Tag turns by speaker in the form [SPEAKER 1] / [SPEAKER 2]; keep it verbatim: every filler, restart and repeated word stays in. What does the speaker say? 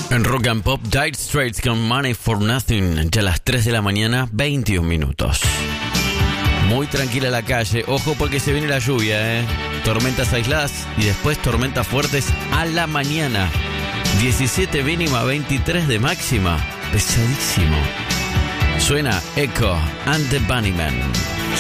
[SPEAKER 1] En Rock and Pop, Dire Straits con Money for Nothing, ya a las tres de la mañana, veintiún minutos. Muy tranquila la calle, ojo porque se viene la lluvia, ¿eh? Tormentas aisladas y después tormentas fuertes a la mañana. diecisiete mínima, veintitrés de máxima. Pesadísimo. Suena Echo and the Bunnymen.